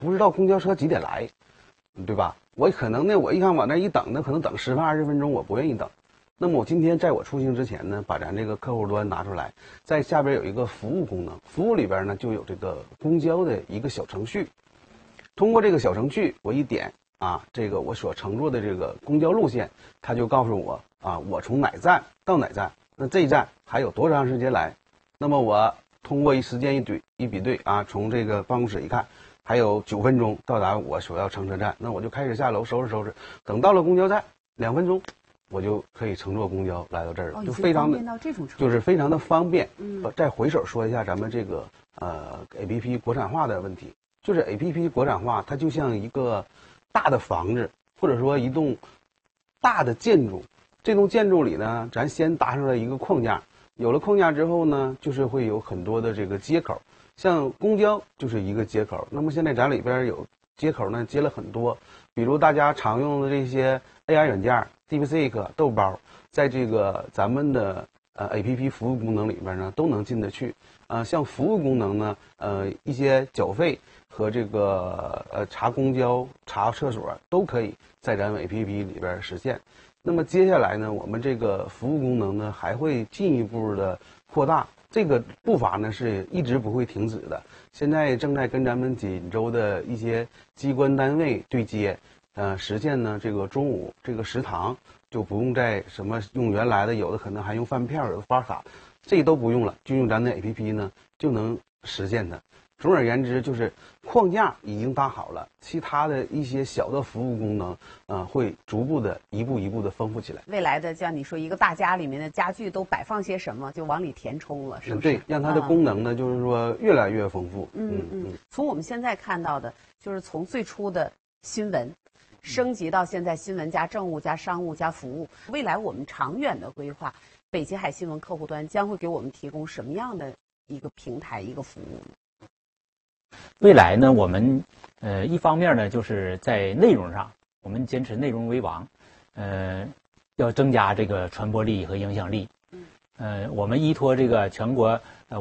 不知道公交车几点来，对吧？我可能呢，我一看往那一等呢，可能等10分20分钟，我不愿意等。那么我今天在我出行之前呢，把咱这个客户端拿出来，在下边有一个服务功能，服务里边呢就有这个公交的一个小程序。通过这个小程序，我一点啊，这个我所乘坐的这个公交路线，它就告诉我啊，我从哪站到哪站，那这一站还有多长时间来。那么我通过时间一比对啊，从这个办公室一看，还有9分钟到达我所要乘车站，那我就开始下楼收拾，等到了公交站2分钟。我就可以乘坐公交来到这儿了，就非常的，就是非常的方便。再回手说一下咱们这个APP 国产化的问题，就是 APP 国产化，它就像一个大的房子，或者说一栋大的建筑。这栋建筑里呢，咱先搭上了一个框架，有了框架之后呢，就是会有很多的这个接口，像公交就是一个接口。那么现在咱里边有接口呢，接了很多，比如大家常用的这些 AI 软件。DeepSeek 豆包在这个咱们的APP 服务功能里边呢都能进得去。像服务功能呢，一些缴费和这个查公交、查厕所都可以在咱们 APP 里边实现。那么接下来呢，我们这个服务功能呢还会进一步的扩大，这个步伐呢是一直不会停止的。现在正在跟咱们锦州的一些机关单位对接。实现呢，这个中午这个食堂就不用再什么用原来的，有的可能还用饭票，有的发卡，这都不用了，就用咱的 APP 呢就能实现它。总而言之，就是框架已经搭好了，其他的一些小的服务功能，会逐步的一步一步的丰富起来。 未来的像你说一个大家里面的家具都摆放些什么，就往里填充了，是不是？ 对，让它的功能呢，就是说越来越丰富。 从我们现在看到的，就是从最初的新闻。升级到现在新闻加政务加商务加服务，未来我们长远的规划，北极海新闻客户端将会给我们提供什么样的一个平台、一个服务呢？ 未来呢，我们一方面呢，就是在内容上，我们坚持内容为王，要增加这个传播力和影响力。我们依托这个全国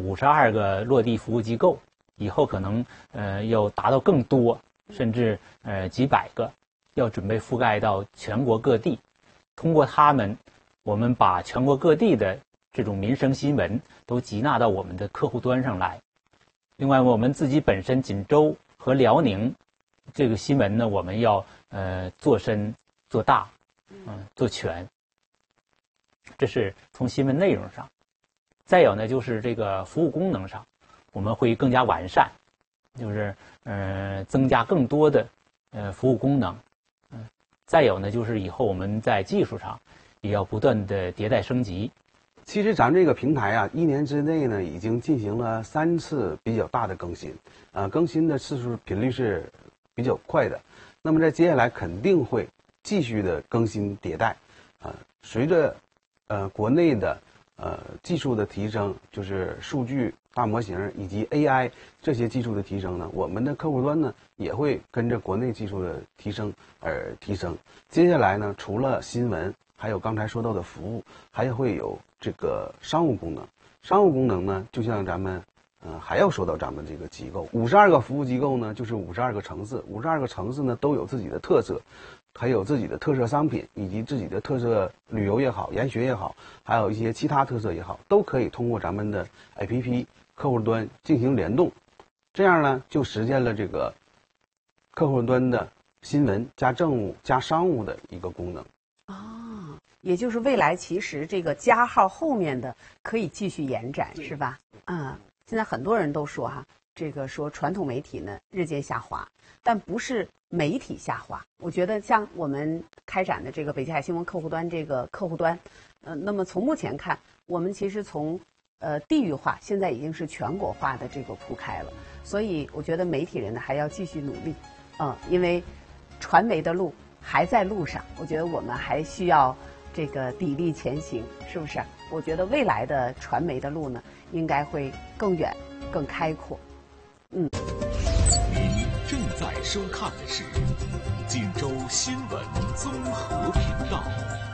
52个落地服务机构，以后可能要达到更多，甚至几百个。要准备覆盖到全国各地，通过他们，我们把全国各地的这种民生新闻都集纳到我们的客户端上来。另外，我们自己本身锦州和辽宁这个新闻呢，我们要做深做大，做全。这是从新闻内容上。再有呢，就是这个服务功能上，我们会更加完善，就是增加更多的服务功能。再有呢，就是以后我们在技术上也要不断的迭代升级。 其实咱这个平台啊，1年之内呢，已经进行了3次比较大的更新，更新的次数频率是比较快的。那么在接下来肯定会继续的更新迭代，随着国内的技术的提升，就是数据大模型以及 AI 这些技术的提升呢，我们的客户端呢也会跟着国内技术的提升而提升。接下来呢，除了新闻，还有刚才说到的服务，还会有这个商务功能。商务功能呢，就像咱们还要说到咱们这个机构，52个服务机构呢，就是52个城市，52个城市呢都有自己的特色。还有自己的特色商品，以及自己的特色旅游也好，研学也好，还有一些其他特色也好，都可以通过咱们的 APP 客户端进行联动，这样呢就实现了这个客户端的新闻加政务加商务的一个功能。 也就是未来其实这个加号后面的可以继续延展，是吧？现在很多人都说这个说传统媒体呢日渐下滑，但不是媒体下滑。我觉得像我们开展的这个北极海新闻客户端这个客户端，那么从目前看，我们其实从地域化现在已经是全国化的这个铺开了，所以我觉得媒体人呢还要继续努力，因为传媒的路还在路上，我觉得我们还需要这个砥砺前行，是不是？我觉得未来的传媒的路呢，应该会更远、更开阔。您正在收看的是锦州新闻综合频道。